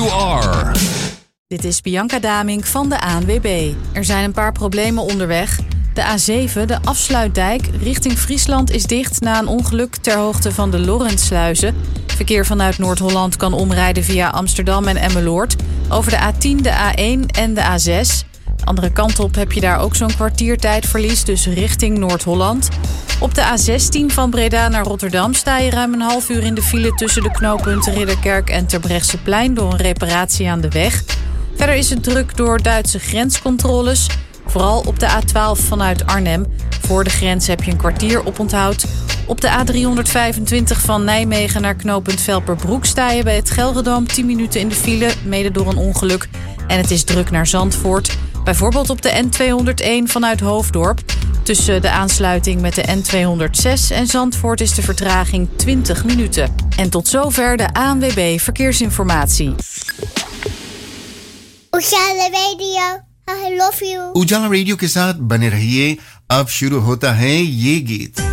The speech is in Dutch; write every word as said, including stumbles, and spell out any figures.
you are. Dit is Bianca Damink van de A N W B. Er zijn een paar problemen onderweg. De A zeven, de afsluitdijk, richting Friesland is dicht na een ongeluk ter hoogte van de Lorentsluizen. Verkeer vanuit Noord-Holland kan omrijden via Amsterdam en Emmeloord over de A tien, de A één en de A zes. De andere kant op heb je daar ook zo'n kwartiertijdverlies, dus richting Noord-Holland. Op de A zestien van Breda naar Rotterdam sta je ruim een half uur in de file tussen de knooppunten Ridderkerk en Terbrechtseplein door een reparatie aan de weg. Verder is het druk door Duitse grenscontroles. Vooral op de A twaalf vanuit Arnhem. Voor de grens heb je een kwartier oponthoud. Op de A driehonderdvijfentwintig van Nijmegen naar knooppunt Velperbroek sta je bij het Gelredome tien minuten in de file, mede door een ongeluk. En het is druk naar Zandvoort. Bijvoorbeeld op de N tweehonderdéén vanuit Hoofddorp. Tussen de aansluiting met de N tweehonderdzes en Zandvoort is de vertraging twintig minuten. En tot zover de A N W B Verkeersinformatie. Ujala Radio, I love you. उजाला रेडियो के साथ बने रहिए। अब शुरू होता है ये गीत।